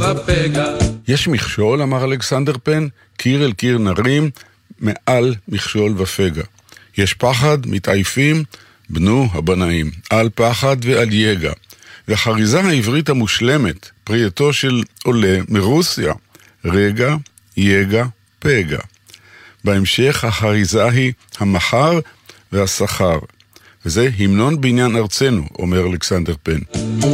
ופגע. יש מכשול, אמר אלכסנדר פן, קיר אל קיר נרים, מעל מכשול ופגע. יש פחד, מתעייפים, בנו הבנאים, על פחד ועל יגע. והחריזה העברית המושלמת, פרייתו של עולה מרוסיה, רגע, יגע, פגע. בהמשך החריזה היא המחר והשכר. וזה המנון בעניין ארצנו, אומר אלכסנדר פן.